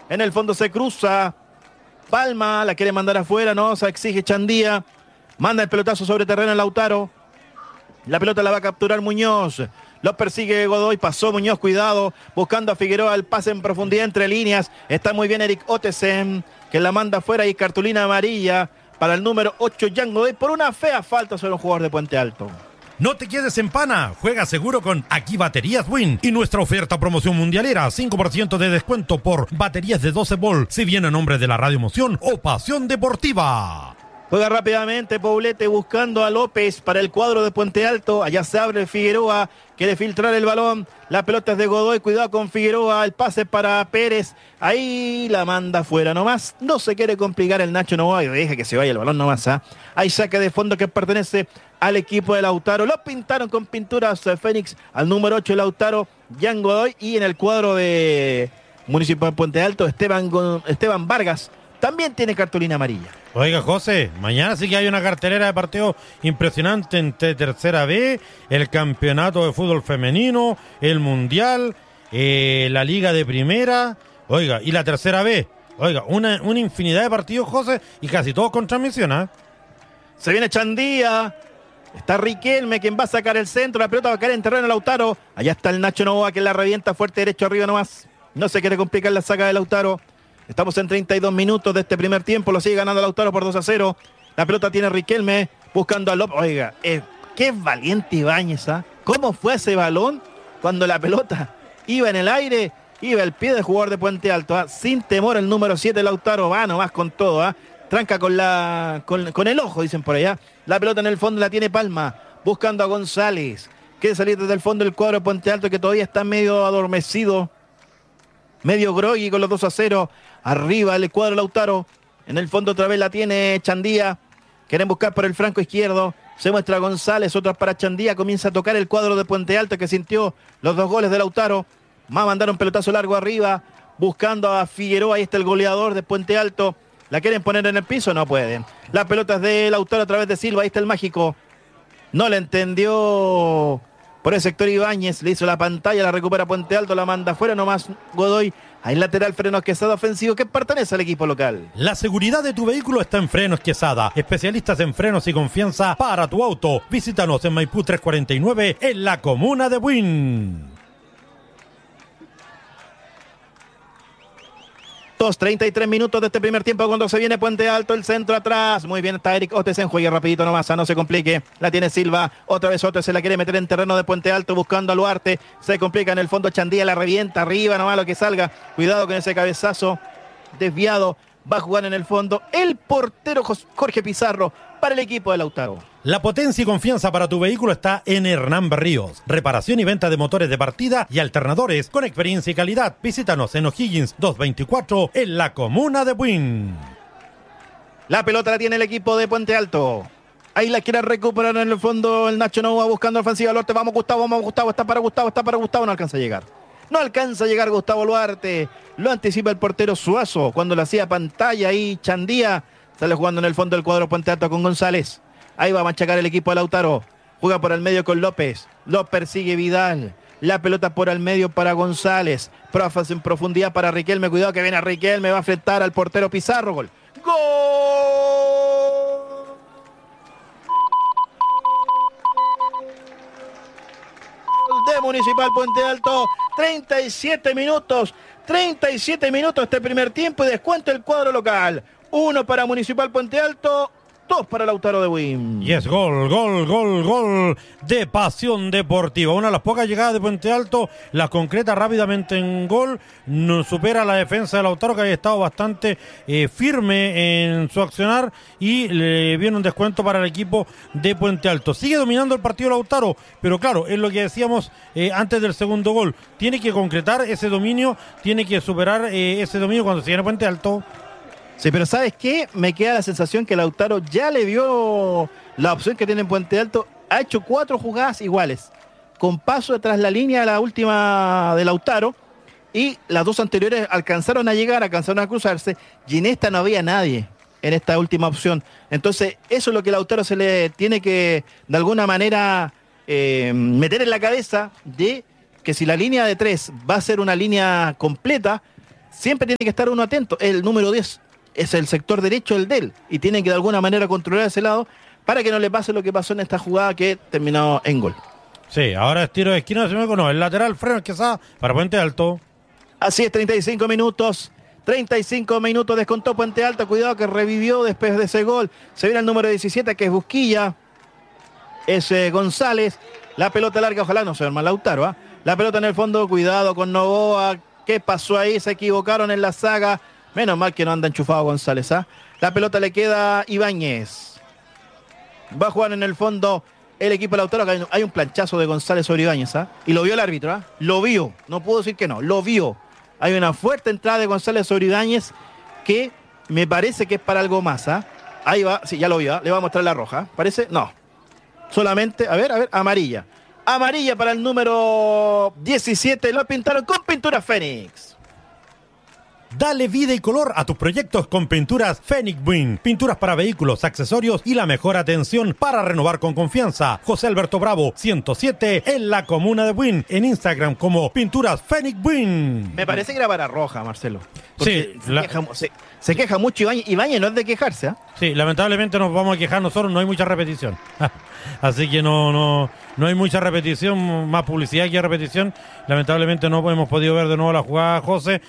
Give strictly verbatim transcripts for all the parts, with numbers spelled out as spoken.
En el fondo se cruza. Palma, la quiere mandar afuera, no, se exige Chandía. Manda el pelotazo sobre terreno en Lautaro. La pelota la va a capturar Muñoz. Lo persigue Godoy, pasó Muñoz, cuidado, buscando a Figueroa, el pase en profundidad entre líneas. Está muy bien Eric Otesen, que la manda afuera y cartulina amarilla para el número ocho, Jan Godoy, por una fea falta sobre un jugador de Puente Alto. No te quedes en pana, juega seguro con Aquí Baterías Win y nuestra oferta promoción mundialera, cinco por ciento de descuento por baterías de doce volt, si viene a nombre de la Radio Emoción o Pasión Deportiva. Juega rápidamente Poblete buscando a López para el cuadro de Puente Alto. Allá se abre Figueroa, quiere filtrar el balón. La pelota es de Godoy, cuidado con Figueroa. El pase para Pérez. Ahí la manda afuera nomás. No se quiere complicar el Nacho Novoa y deja que se vaya el balón nomás. ¿eh? Hay saque de fondo que pertenece al equipo de Lautaro. Lo pintaron con pinturas eh, Fénix al número ocho de Lautaro, Jan Godoy. Y en el cuadro de Municipal Puente Alto, Esteban, Esteban Vargas también tiene cartulina amarilla. Oiga, José, mañana sí que hay una cartelera de partidos impresionante entre Tercera B, el Campeonato de Fútbol Femenino, el Mundial, eh, la Liga de Primera, oiga, y la Tercera B. Oiga, una, una infinidad de partidos, José, y casi todos con transmisión, ¿eh? Se viene Chandía, está Riquelme, quien va a sacar el centro, la pelota va a caer en terreno de Lautaro. Allá está el Nacho Novoa, que la revienta fuerte derecho arriba nomás. No se quiere complicar la saca de Lautaro. Estamos en treinta y dos minutos de este primer tiempo. Lo sigue ganando Lautaro por dos a cero. La pelota tiene Riquelme buscando a López. Oiga, eh, qué valiente Ibáñez. ¿eh? ¿Cómo fue ese balón cuando la pelota iba en el aire? Iba al pie del jugador de Puente Alto. ¿eh? Sin temor el número siete Lautaro. Va nomás con todo. ¿eh? Tranca con, la, con, con el ojo, dicen por allá. La pelota en el fondo la tiene Palma. Buscando a González. Quiere salir desde el fondo del cuadro de Puente Alto, que todavía está medio adormecido. Medio groggy con los dos a cero. Arriba el cuadro Lautaro. En el fondo otra vez la tiene Chandía. Quieren buscar por el flanco izquierdo. Se muestra González, otra para Chandía. Comienza a tocar el cuadro de Puente Alto, que sintió los dos goles de Lautaro. Va a mandar un pelotazo largo arriba. Buscando a Figueroa. Ahí está el goleador de Puente Alto. ¿La quieren poner en el piso? No pueden. La pelota es de Lautaro a través de Silva. Ahí está el mágico. No le entendió por el sector Ibáñez. Le hizo la pantalla. La recupera Puente Alto. La manda afuera nomás Godoy. Hay lateral Frenos Quesada ofensivo que pertenece al equipo local. La seguridad de tu vehículo está en Frenos Quesada. Especialistas en frenos y confianza para tu auto. Visítanos en Maipú trescientos cuarenta y nueve en la comuna de Buin. treinta y tres minutos de este primer tiempo cuando se viene Puente Alto, el centro atrás. Muy bien, está Eric Otesen, juegue rapidito nomás, no se complique. La tiene Silva, otra vez Otesen la quiere meter en terreno de Puente Alto buscando a Luarte. Se complica en el fondo Chandía, la revienta arriba nomás lo que salga. Cuidado con ese cabezazo desviado. Va a jugar en el fondo el portero Jorge Pizarro para el equipo de Lautaro. La potencia y confianza para tu vehículo está en Hernán Berríos. Reparación y venta de motores de partida y alternadores con experiencia y calidad. Visítanos en O'Higgins doscientos veinticuatro en la comuna de Buin. La pelota la tiene el equipo de Puente Alto. Ahí la quiere recuperar en el fondo el Nacho Novoa buscando ofensiva. Luarte, vamos Gustavo, vamos Gustavo, está para Gustavo, está para Gustavo, no alcanza a llegar. No alcanza a llegar Gustavo Luarte. Lo anticipa el portero Suazo cuando le hacía pantalla ahí Chandía. Sale jugando en el fondo del cuadro Puente Alto con González. Ahí va a machacar el equipo de Lautaro. Juega por el medio con López. Lo persigue Vidal. La pelota por el medio para González. Profas en profundidad para Riquelme. Cuidado que viene a Riquelme. Va a enfrentar al portero Pizarro. Gol. ¡Gol! De Municipal Puente Alto. treinta y siete minutos. treinta y siete minutos este primer tiempo y descuenta el cuadro local. Uno para Municipal Puente Alto. Dos para Lautaro de Buin. Y es gol, gol, gol, gol de Pasión Deportiva. Una de las pocas llegadas de Puente Alto, la concreta rápidamente en gol. No supera la defensa de Lautaro, que había estado bastante eh, firme en su accionar. Y le viene un descuento para el equipo de Puente Alto. Sigue dominando el partido Lautaro, pero claro, es lo que decíamos eh, antes del segundo gol. Tiene que concretar ese dominio, tiene que superar eh, ese dominio cuando se viene Puente Alto. Sí, pero ¿sabes qué? Me queda la sensación que Lautaro ya le vio la opción que tiene en Puente Alto. Ha hecho cuatro jugadas iguales, con paso detrás la línea, la última de Lautaro, y las dos anteriores alcanzaron a llegar, alcanzaron a cruzarse, y en esta no había nadie, en esta última opción. Entonces, eso es lo que Lautaro se le tiene que, de alguna manera, eh, meter en la cabeza, de que si la línea de tres va a ser una línea completa, siempre tiene que estar uno atento. El número diez es el sector derecho, el de él, y tiene que de alguna manera controlar ese lado para que no le pase lo que pasó en esta jugada que terminó en gol. Sí, ahora es tiro de esquina, se me conoce, el lateral, freno, quizá, para Puente Alto. Así es, treinta y cinco minutos. treinta y cinco minutos descontó Puente Alto. Cuidado que revivió después de ese gol. Se viene el número diecisiete, que es Busquilla. Es eh, González. La pelota larga, ojalá no se arma Lautaro. ¿eh? La pelota en el fondo, cuidado con Novoa. ¿Qué pasó ahí? Se equivocaron en la saga. Menos mal que no anda enchufado González. ¿eh? La pelota le queda a Ibáñez. Va a jugar en el fondo el equipo de Lautaro. Hay, hay un planchazo de González sobre Ibáñez. ¿eh? Y lo vio el árbitro. ¿eh? Lo vio. No puedo decir que no. Lo vio. Hay una fuerte entrada de González sobre Ibáñez que me parece que es para algo más. ¿eh? Ahí va. Sí, ya lo vio. ¿eh? Le va a mostrar la roja. ¿eh? ¿Parece? No. Solamente, a ver, a ver, amarilla. Amarilla para el número diecisiete. Lo pintaron con pintura Fénix. Dale vida y color a tus proyectos con Pinturas Fénix Buin. Pinturas para vehículos, accesorios y la mejor atención para renovar con confianza. José Alberto Bravo, ciento siete, en la comuna de Buin. En Instagram como Pinturas Fénix Buin. Me parece que era para roja, Marcelo. Sí, se, la... queja, se, se queja mucho Ibáñez. Ibáñez no es de quejarse. ¿eh? Sí, lamentablemente nos vamos a quejar nosotros, no hay mucha repetición. Así que no, no, no hay mucha repetición, más publicidad que repetición. Lamentablemente no hemos podido ver de nuevo la jugada, José.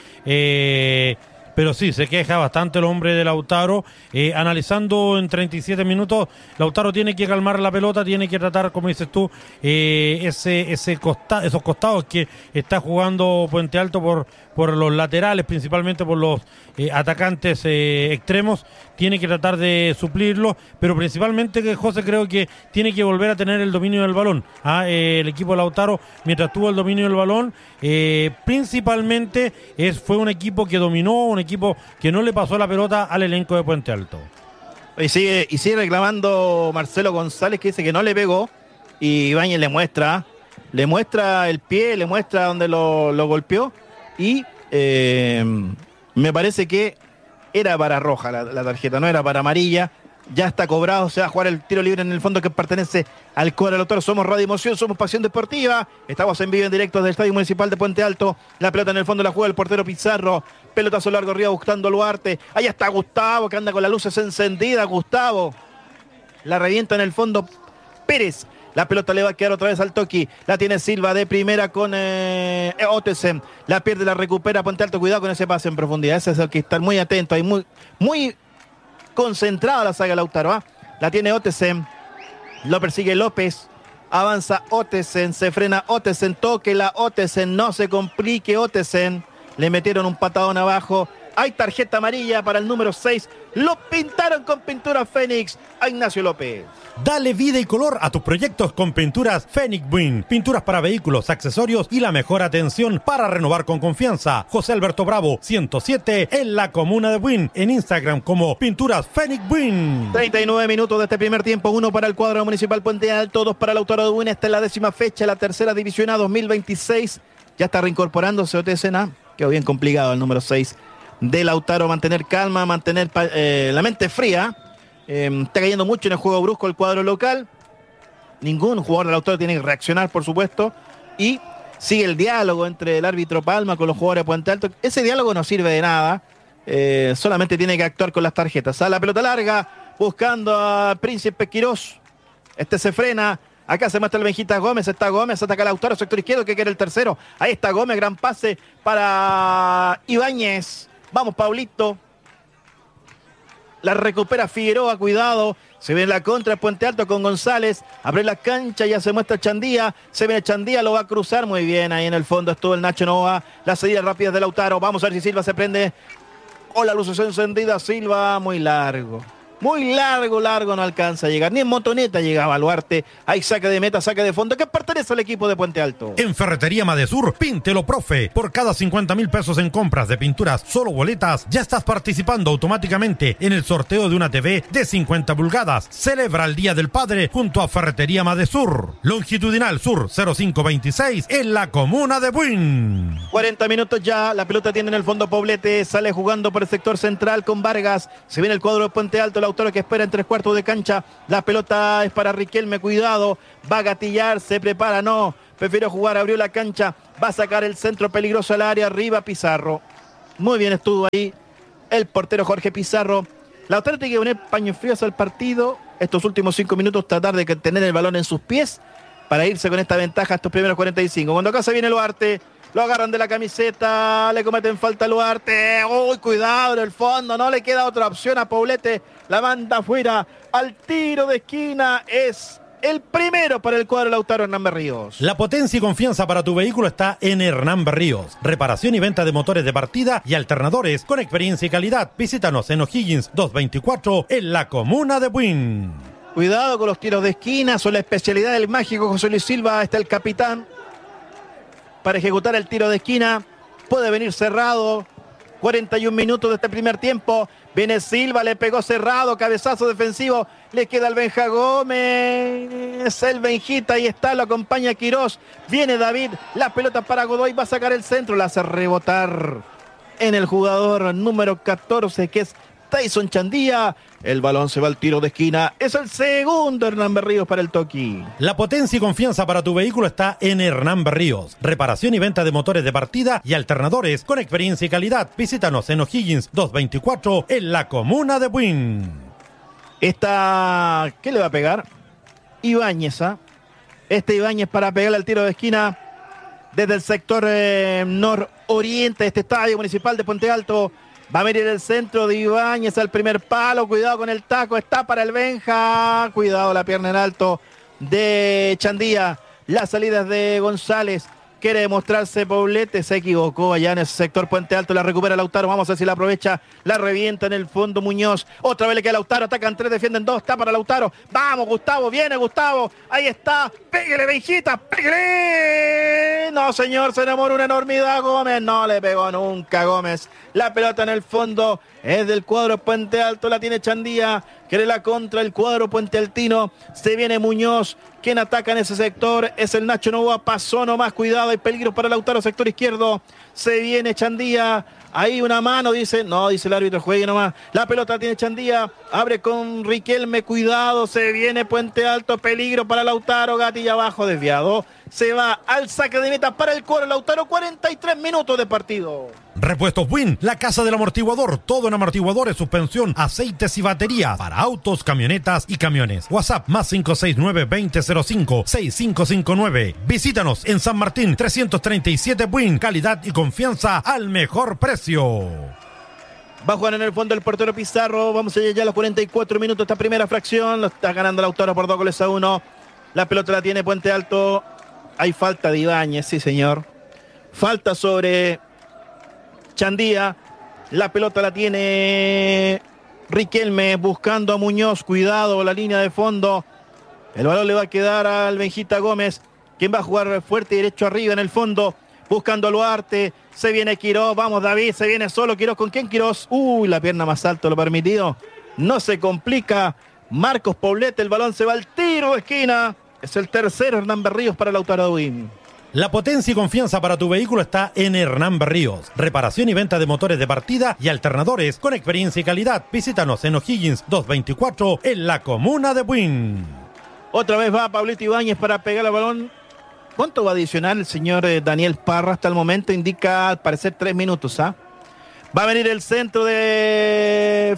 Eh, pero sí, se queja bastante el hombre de Lautaro. Eh, analizando en treinta y siete minutos, Lautaro tiene que calmar la pelota, tiene que tratar, como dices tú, eh, ese, ese costa, esos costados que está jugando Puente Alto por, por los laterales, principalmente por los eh, atacantes eh, extremos. Tiene que tratar de suplirlo, pero principalmente que José creo que tiene que volver a tener el dominio del balón. ¿ah? Eh, el equipo de Lautaro, mientras tuvo el dominio del balón, eh, principalmente es, fue un equipo que dominó, un equipo que no le pasó la pelota al elenco de Puente Alto. Y sigue, y sigue reclamando Marcelo González, que dice que no le pegó, y Ibáñez le muestra, le muestra el pie, le muestra donde lo, lo golpeó, y eh, me parece que era para roja la, la tarjeta, no era para amarilla. Ya está cobrado, se va a jugar el tiro libre en el fondo que pertenece al cuadro del Lautaro. Somos Radio Emoción, somos Pasión Deportiva. Estamos en vivo en directo del Estadio Municipal de Puente Alto. La pelota en el fondo la juega el portero Pizarro. Pelotazo largo arriba buscando Luarte. Ahí está Gustavo que anda con las luces encendidas. Gustavo la revienta en el fondo Pérez. La pelota le va a quedar otra vez al Toki. La tiene Silva de primera con eh, Otesen. La pierde, la recupera Puente Alto. Cuidado con ese pase en profundidad. Ese es el que estar muy atento. Hay muy, muy concentrada la saga Lautaro. ¿eh? La tiene Otesen. Lo persigue López. Avanza Otesen. Se frena Otesen. Toque la Otesen. No se complique Otesen. Le metieron un patadón abajo. Hay tarjeta amarilla para el número seis. Lo pintaron con pintura Fénix a Ignacio López. Dale vida y color a tus proyectos con Pinturas Fénix Buin. Pinturas para vehículos, accesorios y la mejor atención para renovar con confianza. José Alberto Bravo, ciento siete, en la comuna de Buin. En Instagram como Pinturas Fénix Buin. treinta y nueve minutos de este primer tiempo. Uno para el cuadro municipal Puente Alto, dos para el Lautaro de Buin. Esta es la décima fecha, la tercera división A dos mil veintiséis. Ya está reincorporándose Otesen. ¿eh? Quedó bien complicado el número seis de Lautaro. Mantener calma, mantener eh, la mente fría. Eh, está cayendo mucho en el juego brusco el cuadro local. Ningún jugador de Lautaro tiene que reaccionar, por supuesto. Y sigue el diálogo entre el árbitro Palma con los jugadores de Puente Alto. Ese diálogo no sirve de nada. Eh, solamente tiene que actuar con las tarjetas. A la pelota larga, buscando a Príncipe Quirós. Este se frena. Acá se muestra el Benjita Gómez. Está Gómez, ataca a Lautaro, sector izquierdo, que quiere el tercero. Ahí está Gómez, gran pase para Ibáñez. Vamos, Paulito. La recupera Figueroa, cuidado. Se viene la contra de Puente Alto con González. Abre la cancha, ya se muestra Chandía. Se viene Chandía, lo va a cruzar muy bien. Ahí en el fondo estuvo el Nacho Novoa. Las seguidas rápidas de Lautaro. Vamos a ver si Silva se prende. Oh, la luz está encendida. Silva, muy largo. Muy largo, largo, no alcanza a llegar. Ni en motoneta llegaba Luarte. Hay saque de meta, saque de fondo, que pertenece al equipo de Puente Alto. En Ferretería Madesur, píntelo, profe. Por cada cincuenta mil pesos en compras de pinturas, solo boletas, ya estás participando automáticamente en el sorteo de una T V de cincuenta pulgadas. Celebra el Día del Padre junto a Ferretería Madesur. Longitudinal Sur cero cinco veintiséis en la comuna de Buin. cuarenta minutos ya, la pelota tiene en el fondo Poblete, sale jugando por el sector central con Vargas. Se viene el cuadro de Puente Alto, Lautaro que espera en tres cuartos de cancha. La pelota es para Riquelme, cuidado. Va a gatillar, se prepara, no. Prefiero jugar, abrió la cancha. Va a sacar el centro peligroso al área, arriba Pizarro. Muy bien estuvo ahí el portero Jorge Pizarro. Lautaro tiene que poner paños fríos al partido. Estos últimos cinco minutos tratar de tener el balón en sus pies para irse con esta ventaja estos primeros cuarenta y cinco. Cuando acá se viene Luarte, lo agarran de la camiseta, le cometen falta a Luarte. Uy, cuidado en el fondo, no le queda otra opción a Poblete. La manda afuera al tiro de esquina. Es el primero para el cuadro Lautaro Hernán Berríos. La potencia y confianza para tu vehículo está en Hernán Berríos. Reparación y venta de motores de partida y alternadores con experiencia y calidad. Visítanos en O'Higgins doscientos veinticuatro en la comuna de Buin. Cuidado con los tiros de esquina, son la especialidad del mágico José Luis Silva. Está el capitán para ejecutar el tiro de esquina. Puede venir cerrado. cuarenta y un minutos de este primer tiempo. Viene Silva, le pegó cerrado, cabezazo defensivo. Le queda el Benja Gómez. El Benjita, ahí está, lo acompaña Quirós. Viene David, la pelota para Godoy, va a sacar el centro. La hace rebotar en el jugador número catorce, que es Tyson Chandía. El balón se va al tiro de esquina. Es el segundo Hernán Berríos para el Toki. La potencia y confianza para tu vehículo está en Hernán Berríos. Reparación y venta de motores de partida y alternadores con experiencia y calidad. Visítanos en O'Higgins doscientos veinticuatro en la comuna de Buin. Esta, ¿qué le va a pegar? Ibáñez, ¿ah? Este Ibáñez para pegarle al tiro de esquina desde el sector eh, nororiente de este estadio municipal de Puente Alto. Va a venir el centro de Ibáñez al primer palo. Cuidado con el taco. Está para el Benja. Cuidado la pierna en alto de Chandía. Las salidas de González. Quiere demostrarse Poblete. Se equivocó allá en ese sector Puente Alto. La recupera Lautaro. Vamos a ver si la aprovecha. La revienta en el fondo Muñoz. Otra vez le queda Lautaro. Atacan tres, defienden dos. Está para Lautaro. Vamos, Gustavo. Viene Gustavo. Ahí está. Pégale, Benjita. Pégale. No, señor. Se enamoró una enormidad Gómez. No le pegó nunca Gómez. La pelota en el fondo es del cuadro Puente Alto. La tiene Chandía. Quiere la contra el cuadro Puente Altino. Se viene Muñoz. Quien ataca en ese sector es el Nacho Novoa. Pasó nomás. Cuidado. Hay peligro para Lautaro. Sector izquierdo. Se viene Chandía. Ahí una mano, dice. No, dice el árbitro. Juegue nomás. La pelota tiene Chandía. Abre con Riquelme. Cuidado. Se viene Puente Alto. Peligro para Lautaro. Gatilla abajo. Desviado. Se va al saque de meta para el cuadro Lautaro. cuarenta y tres minutos de partido. Repuestos Buin, la casa del amortiguador. Todo en amortiguadores, suspensión, aceites y baterías para autos, camionetas y camiones. WhatsApp más cinco seis nueve, veinte cero cinco, seis cinco cinco nueve. Visítanos en San Martín trescientos treinta y siete Buin. Calidad y confianza al mejor precio. Va a jugar en el fondo el portero Pizarro. Vamos a llegar ya a los cuarenta y cuatro minutos de esta primera fracción. Lo está ganando Lautaro por dos goles a uno. La pelota la tiene Puente Alto. Hay falta de Ibáñez, sí señor. Falta sobre Chandía. La pelota la tiene Riquelme buscando a Muñoz. Cuidado la línea de fondo. El balón le va a quedar al Benjita Gómez, quien va a jugar fuerte y derecho arriba en el fondo. Buscando a Luarte. Se viene Quirós. Vamos David. Se viene solo Quirós. ¿Con quién Quirós? Uy, la pierna más alta lo permitido. No se complica. Marcos Poblete. El balón se va al tiro de esquina. Es el tercero Hernán Berríos para Lautaro Buin. La potencia y confianza para tu vehículo está en Hernán Berríos. Reparación y venta de motores de partida y alternadores con experiencia y calidad. Visítanos en O'Higgins doscientos veinticuatro en la comuna de Buin. Otra vez va Pablito Ibáñez para pegar el balón. ¿Cuánto va a adicionar el señor eh, Daniel Parra hasta el momento? Indica al parecer tres minutos. ¿ah? Va a venir el centro de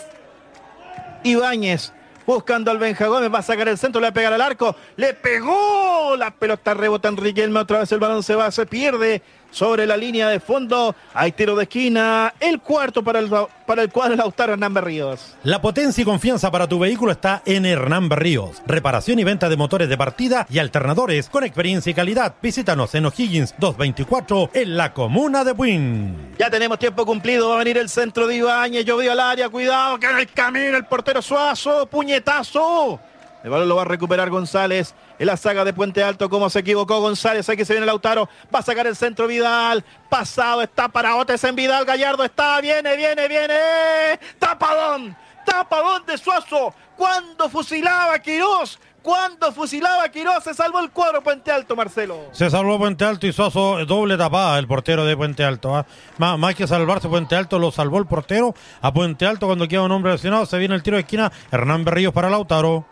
Ibáñez. Buscando al Benja Gómez, va a sacar el centro, le va a pegar al arco, le pegó, la pelota rebota en Riquelme, otra vez el balón se va, se pierde sobre la línea de fondo, hay tiro de esquina, el cuarto para el, para el cuadro Lautaro Hernán Berríos. La potencia y confianza para tu vehículo está en Hernán Berríos. Reparación y venta de motores de partida y alternadores con experiencia y calidad. Visítanos en O'Higgins doscientos veinticuatro en la comuna de Buin. Ya tenemos tiempo cumplido, va a venir el centro de Ibáñez, llovió al área, cuidado, que en el camino el portero Suazo, puñetazo. El balón lo va a recuperar González. En la saga de Puente Alto, como se equivocó González. Aquí se viene Lautaro. Va a sacar el centro Vidal. Pasado está para Otes en Vidal. Gallardo está. Viene, viene, viene. Tapadón. Tapadón de Suazo. Cuando fusilaba a Quirós. Cuando fusilaba a Quirós. Se salvó el cuadro Puente Alto, Marcelo. Se salvó Puente Alto y Suazo doble tapada el portero de Puente Alto. ¿eh? Más, más que salvarse Puente Alto, lo salvó el portero. A Puente Alto cuando queda un hombre lesionado. Se viene el tiro de esquina. Hernán Berríos para Lautaro.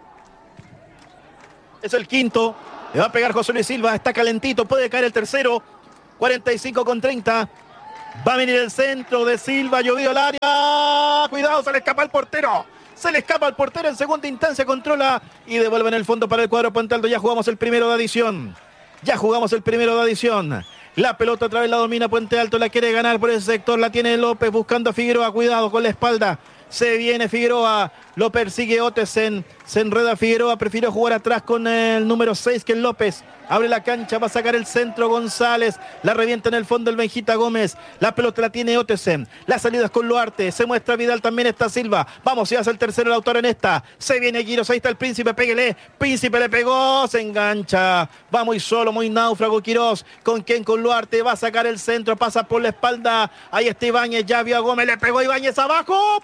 Es el quinto. Le va a pegar José Luis Silva. Está calentito. Puede caer el tercero. cuarenta y cinco con treinta. Va a venir el centro de Silva, llovido al área. Cuidado, se le escapa el portero. Se le escapa al portero en segunda instancia, controla y devuelve en el fondo para el cuadro Puente Alto. Ya jugamos el primero de adición. Ya jugamos el primero de adición. La pelota otra vez la domina Puente Alto, la quiere ganar por ese sector, la tiene López buscando a Figueroa, cuidado con la espalda. Se viene Figueroa, lo persigue Otesen, se enreda Figueroa, prefirió jugar atrás con el número seis que es López. Abre la cancha, va a sacar el centro González, la revienta en el fondo el Benjita Gómez, la pelota la tiene Otesen, la salida es con Luarte, se muestra Vidal, también está Silva, vamos, si hace el tercero Lautaro en esta, se viene Quiroz, ahí está el Príncipe, péguele, Príncipe le pegó, se engancha, va muy solo, muy náufrago Quiroz, con quien con Luarte, va a sacar el centro, pasa por la espalda, ahí está Ibáñez, ya vio a Gómez, le pegó Ibáñez abajo,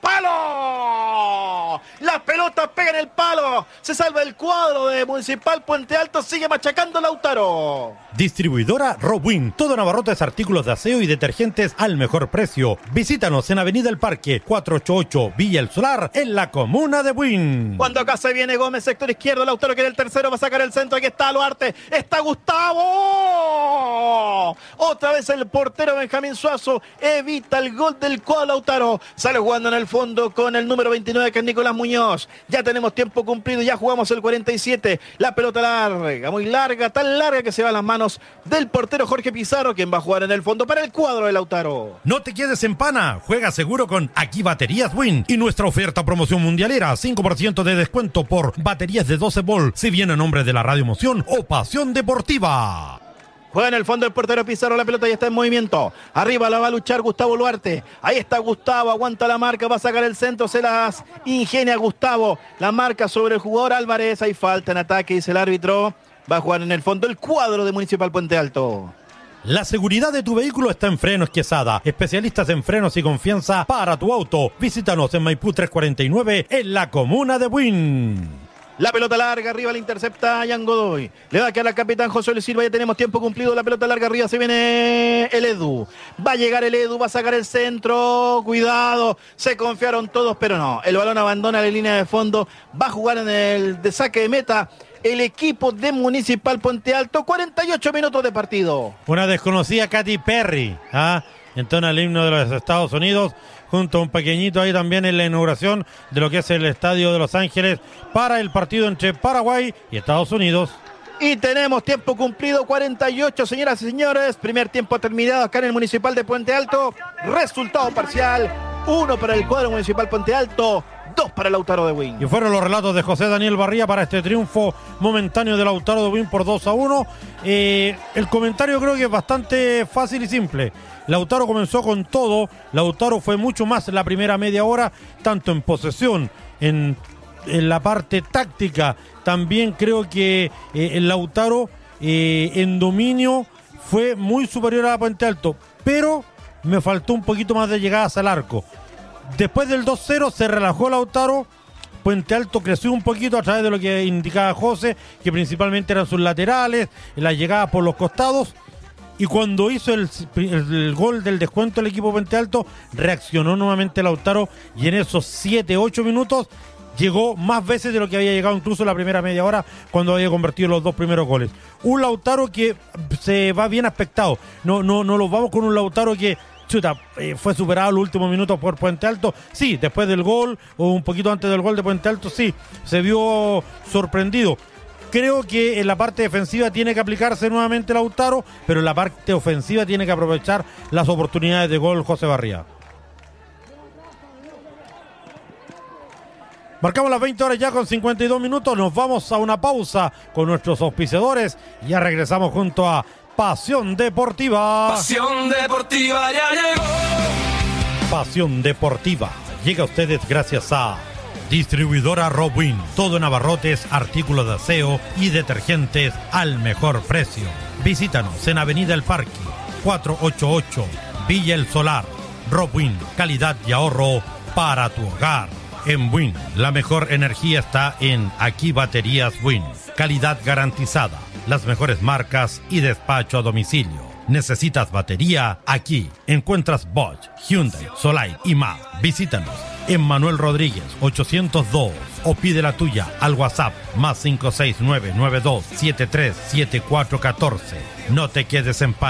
¡palo! La pelota pega en el palo, se salva el cuadro de Municipal Puente Alto, sigue machacando Lautaro. Distribuidora Robwin, todo Navarrotes, artículos de aseo y detergentes al mejor precio. Visítanos en Avenida El Parque, cuatrocientos ochenta y ocho, Villa El Solar, en la comuna de Buin. Cuando acá se viene Gómez, sector izquierdo, Lautaro quiere el tercero, va a sacar el centro, aquí está Luarte, está Gustavo. Otra vez el portero Benjamín Suazo evita el gol del cuadro Lautaro. Sale jugando en el fondo con el número veintinueve que es Nicolás Muñoz. Ya tenemos tiempo cumplido, ya jugamos el cuarenta y siete. La pelota larga, muy larga, tan larga que se va a las manos del portero Jorge Pizarro, quien va a jugar en el fondo para el cuadro de Lautaro. No te quedes en pana, juega seguro con Aquí Baterías Win y nuestra oferta promoción mundialera, cinco por ciento de descuento por baterías de doce volt, si viene a nombre de la Radio Emoción o Pasión Deportiva. Juega en el fondo el portero Pizarro, la pelota ya está en movimiento. Arriba la va a luchar Gustavo Luarte. Ahí está Gustavo, aguanta la marca, va a sacar el centro, se las ingenia Gustavo. La marca sobre el jugador Álvarez, hay falta en ataque, dice el árbitro. Va a jugar en el fondo el cuadro de Municipal Puente Alto. La seguridad de tu vehículo está en Frenos Quesada. Especialistas en frenos y confianza para tu auto. Visítanos en Maipú trescientos cuarenta y nueve, en la comuna de Buin. La pelota larga, arriba la intercepta Jan Godoy. Le va a quedar al capitán José Luis Silva, ya tenemos tiempo cumplido. La pelota larga arriba, se viene el Edu. Va a llegar el Edu, va a sacar el centro. Cuidado, se confiaron todos, pero no. El balón abandona la línea de fondo. Va a jugar en el de saque de meta el equipo de Municipal Puente Alto. cuarenta y ocho minutos de partido. Una desconocida Katy Perry, ¿ah? entona el himno de los Estados Unidos, junto a un pequeñito ahí también en la inauguración de lo que es el Estadio de Los Ángeles para el partido entre Paraguay y Estados Unidos. Y tenemos tiempo cumplido, cuarenta y ocho, señoras y señores. Primer tiempo terminado acá en el Municipal de Puente Alto. Resultado parcial, uno para el cuadro Municipal Puente Alto, dos para Lautaro de Buin. Y fueron los relatos de José Daniel Barría para este triunfo momentáneo de Lautaro de Buin por dos a uno. Eh, el comentario creo que es bastante fácil y simple. Lautaro comenzó con todo. Lautaro fue mucho más la primera media hora, tanto en posesión, en, en la parte táctica. También creo que eh, el Lautaro eh, en dominio fue muy superior a Puente Alto, pero me faltó un poquito más de llegadas al arco. Después del dos cero se relajó Lautaro. Puente Alto creció un poquito a través de lo que indicaba José, que principalmente eran sus laterales, las llegadas por los costados. Y cuando hizo el, el, el gol del descuento el equipo Puente Alto, reaccionó nuevamente Lautaro, y en esos siete ocho minutos llegó más veces de lo que había llegado incluso en la primera media hora, cuando había convertido los dos primeros goles. Un Lautaro que se va bien aspectado. No, no, no los vamos con un Lautaro que chuta, eh, fue superado en los últimos minutos por Puente Alto. Sí, después del gol o un poquito antes del gol de Puente Alto, sí, se vio sorprendido. Creo que en la parte defensiva tiene que aplicarse nuevamente Lautaro, pero en la parte ofensiva tiene que aprovechar las oportunidades de gol José Barría. Marcamos las veinte horas ya con cincuenta y dos minutos. Nos vamos a una pausa con nuestros auspiciadores y ya regresamos junto a Pasión Deportiva. Pasión Deportiva ya llegó. Pasión Deportiva llega a ustedes gracias a Distribuidora Robwin, todo en abarrotes, artículos de aseo y detergentes al mejor precio. Visítanos en Avenida El Parque, cuatrocientos ochenta y ocho, Villa El Solar. Robwin, calidad y ahorro para tu hogar. En Buin, la mejor energía está en Aquí Baterías Buin. Calidad garantizada, las mejores marcas y despacho a domicilio. ¿Necesitas batería? Aquí encuentras Bosch, Hyundai, Solite y más. Visítanos en Manuel Rodríguez ochocientos dos o pide la tuya al WhatsApp más cinco seis nueve nueve dos siete tres siete cuatro uno cuatro. No te quedes en pana.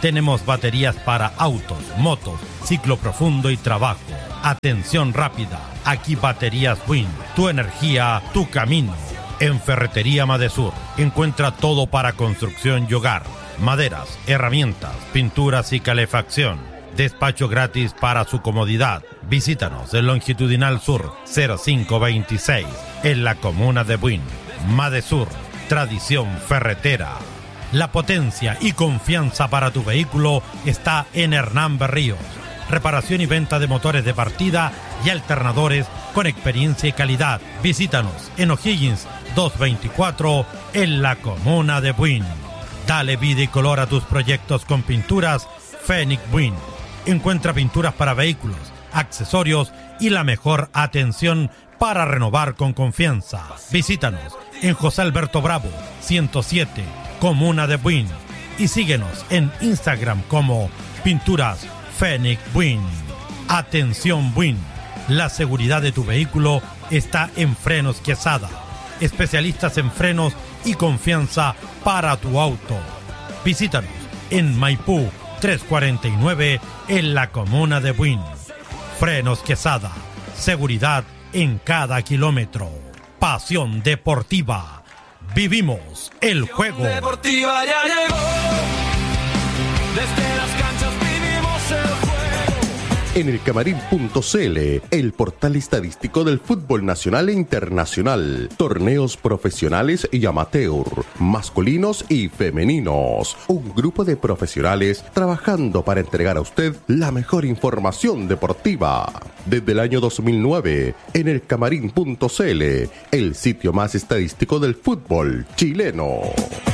Tenemos baterías para autos, motos, ciclo profundo y trabajo. Atención rápida. Aquí Baterías Win. Tu energía, tu camino. En Ferretería Madesur encuentra todo para construcción y hogar. Maderas, herramientas, pinturas y calefacción. Despacho gratis para su comodidad. Visítanos en Longitudinal Sur cero cinco veintiséis en la comuna de Buin. Madesur, tradición ferretera. La potencia y confianza para tu vehículo está en Hernán Berríos. Reparación y venta de motores de partida y alternadores con experiencia y calidad. Visítanos en O'Higgins doscientos veinticuatro en la comuna de Buin. Dale vida y color a tus proyectos con pinturas Fénix Buin. Encuentra pinturas para vehículos, accesorios y la mejor atención para renovar con confianza. Visítanos en José Alberto Bravo ciento siete, comuna de Buin. Y síguenos en Instagram como Pinturas Fénix Buin. Atención Buin, la seguridad de tu vehículo está en Frenos Quesada. Especialistas en frenos y confianza para tu auto. Visítanos en Maipú trescientos cuarenta y nueve en la comuna de Buin. Frenos Quesada, seguridad en cada kilómetro. Pasión deportiva. Vivimos el juego. Deportiva ya llegó. Desde las canchas vivimos el juego. En el camarín punto c l, el portal estadístico del fútbol nacional e internacional, torneos profesionales y amateur, masculinos y femeninos. Un grupo de profesionales trabajando para entregar a usted la mejor información deportiva. Desde el año dos mil nueve, en el camarín punto c l, el sitio más estadístico del fútbol chileno.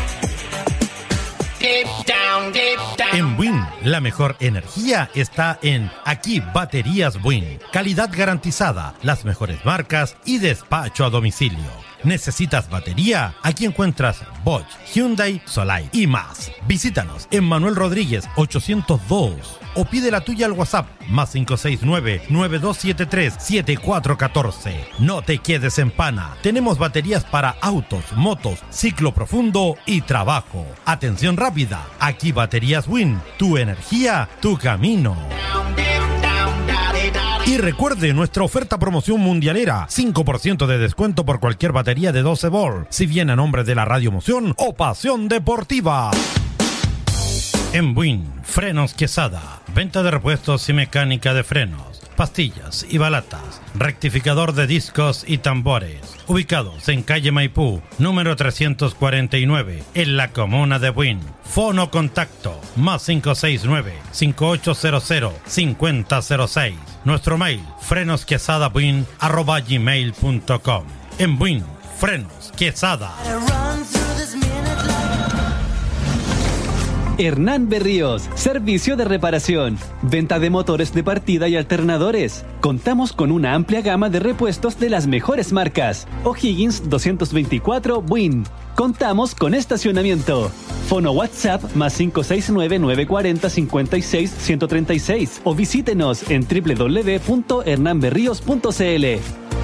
En Buin, la mejor energía está en Aquí Baterías Buin. Calidad garantizada, las mejores marcas y despacho a domicilio. ¿Necesitas batería? Aquí encuentras Bosch, Hyundai, Solai y más. Visítanos en Manuel Rodríguez ochocientos dos o pide la tuya al WhatsApp más cinco seis nueve, nueve dos siete tres, siete cuatro uno cuatro. No te quedes en pana. Tenemos baterías para autos, motos, ciclo profundo y trabajo. Atención rápida. Aquí Baterías Win. Tu energía, tu camino. Y recuerde nuestra oferta promoción mundialera, cinco por ciento de descuento por cualquier batería de doce volt, si viene a nombre de la Radio Moción o Pasión Deportiva. En Buin, Frenos Quesada, venta de repuestos y mecánica de frenos, pastillas y balatas, rectificador de discos y tambores, ubicados en calle Maipú, número trescientos cuarenta y nueve, en la comuna de Buin. Fono contacto, más cinco seis nueve, cinco ocho cero cero, cinco cero cero seis. Nuestro mail, frenosquesadabuin, arroba gmail punto com. En Buin, Frenos Quesada. Hernán Berríos, servicio de reparación, venta de motores de partida y alternadores. Contamos con una amplia gama de repuestos de las mejores marcas. O'Higgins doscientos veinticuatro Buin. Contamos con estacionamiento. Fono WhatsApp más cinco seis nueve, nueve cuatro cero, cinco seis, uno tres seis o visítenos en doble u doble u doble u punto hernán berríos punto c l.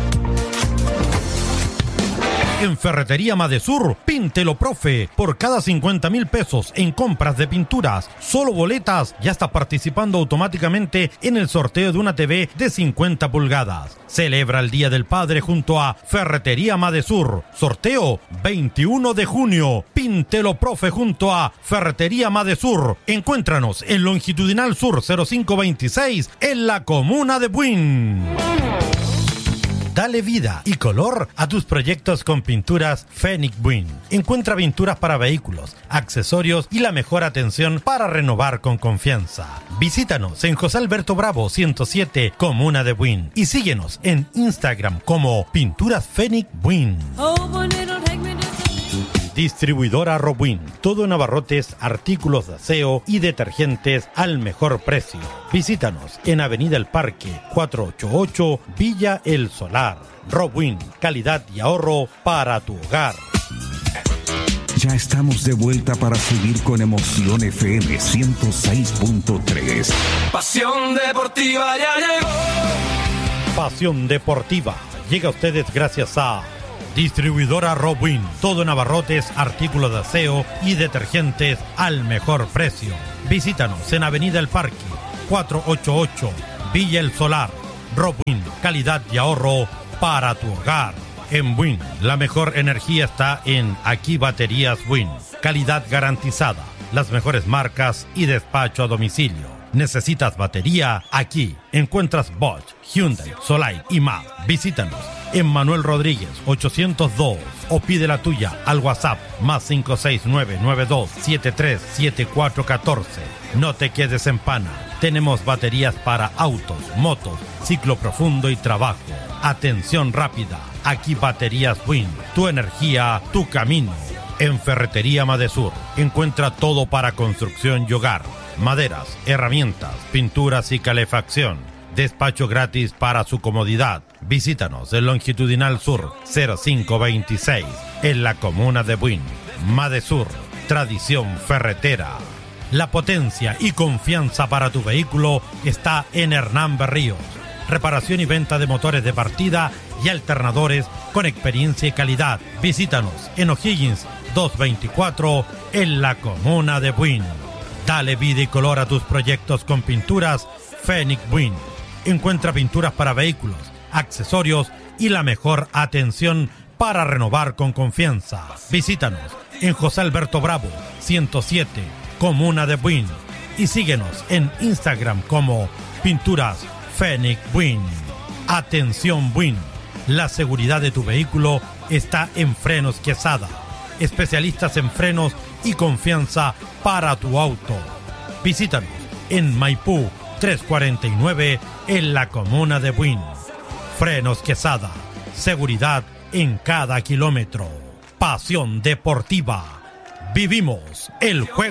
En Ferretería Madesur, píntelo profe. Por cada cincuenta mil pesos en compras de pinturas, solo boletas, ya estás participando automáticamente en el sorteo de una T V de cincuenta pulgadas. Celebra el Día del Padre junto a Ferretería Madesur. Sorteo veintiuno de junio. Píntelo profe junto a Ferretería Madesur. Encuéntranos en Longitudinal Sur cero cinco veintiséis en la comuna de Buin. Dale vida y color a tus proyectos con pinturas Fénix Buin. Encuentra pinturas para vehículos, accesorios y la mejor atención para renovar con confianza. Visítanos en José Alberto Bravo ciento siete, comuna de Buin. Y síguenos en Instagram como Pinturas Fénix Buin. Distribuidora Robuin, todo en abarrotes, artículos de aseo y detergentes al mejor precio. Visítanos en Avenida El Parque, cuatrocientos ochenta y ocho, Villa El Solar. Robuin, calidad y ahorro para tu hogar. Ya estamos de vuelta para seguir con Emoción F M ciento seis punto tres. Pasión deportiva ya llegó. Pasión Deportiva llega a ustedes gracias a Distribuidora Robwin, todo en abarrotes, artículos de aseo y detergentes al mejor precio. Visítanos en Avenida El Parque, cuatrocientos ochenta y ocho, Villa El Solar. Robwin, calidad y ahorro para tu hogar. En Win, la mejor energía está en Aquí Baterías Win. Calidad garantizada, las mejores marcas y despacho a domicilio. ¿Necesitas batería? Aquí encuentras Bosch, Hyundai, Solai y más. Visítanos en Manuel Rodríguez ochocientos dos o pide la tuya al WhatsApp más cinco seis nueve nueve dos siete tres siete cuatro uno cuatro. No te quedes en pana. Tenemos baterías para autos, motos, ciclo profundo y trabajo. Atención rápida. Aquí Baterías Win. Tu energía, tu camino. En Ferretería Madesur encuentra todo para construcción y hogar. Maderas, herramientas, pinturas y calefacción. Despacho gratis para su comodidad. Visítanos en Longitudinal Sur cero cinco veintiséis en la comuna de Buin. Madesur, tradición ferretera. La potencia y confianza para tu vehículo está en Hernán Berríos. Reparación y venta de motores de partida y alternadores con experiencia y calidad. Visítanos en O'Higgins doscientos veinticuatro en la comuna de Buin. Dale vida y color a tus proyectos con pinturas Fénix Buin. Encuentra pinturas para vehículos, accesorios y la mejor atención para renovar con confianza. Visítanos en José Alberto Bravo ciento siete, comuna de Buin. Y síguenos en Instagram como Pinturas Fénix Buin. Atención Buin, la seguridad de tu vehículo está en Frenos Quesada. Especialistas en frenos y confianza para tu auto. Visítanos en Maipú trescientos cuarenta y nueve en la comuna de Buin. Frenos Quesada, seguridad en cada kilómetro. Pasión deportiva. Vivimos el juego.